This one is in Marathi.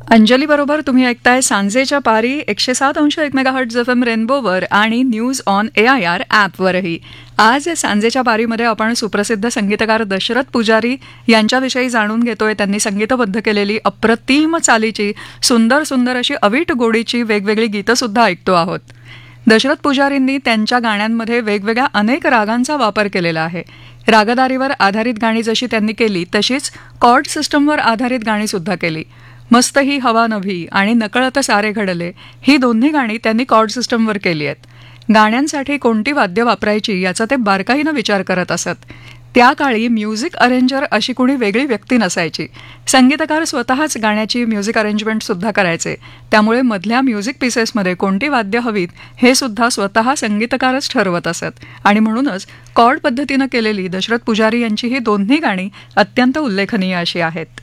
अंजली बरोबर तुम्ही ऐकताय सांजेच्या पारी 107.1 मेगाहर्ट्झ FM रेनबोवर आणि न्यूज ऑन AIR ॲपवरही. आज सांजेच्या पारीमध्ये आपण सुप्रसिद्ध संगीतकार दशरथ पुजारी यांच्याविषयी जाणून घेतोय. त्यांनी संगीतबद्ध केलेली अप्रतिम चालीची सुंदर सुंदर अशी अवीट गोडीची वेगवेगळी गीतं सुद्धा ऐकतो आहोत. दशरथ पुजारींनी त्यांच्या गाण्यांमध्ये वेगवेगळ्या अनेक रागांचा वापर केलेला आहे. रागदारीवर आधारित गाणी जशी त्यांनी केली तशीच कॉर्ड सिस्टमवर आधारित गाणी सुद्धा केली. मस्त ही हवा नभी आणि नकळत सारे घडले ही दोन्ही गाणी त्यांनी कॉर्ड सिस्टमवर केली आहेत. गाण्यांसाठी कोणती वाद्य वापरायची याचा ते बारकाईनं विचार करत असत. त्या काळी म्युझिक अरेंजर अशी कुणी वेगळी व्यक्ती नसायची. संगीतकार स्वतःच गाण्याची म्युझिक अरेंजमेंट सुद्धा करायचे. त्यामुळे मधल्या म्युझिक पीसेसमध्ये कोणती वाद्य हवीत हे सुद्धा स्वतः संगीतकारच ठरवत असत. आणि म्हणूनच कॉर्ड पद्धतीनं केलेली दशरथ पुजारी यांची ही दोन्ही गाणी अत्यंत उल्लेखनीय अशी आहेत.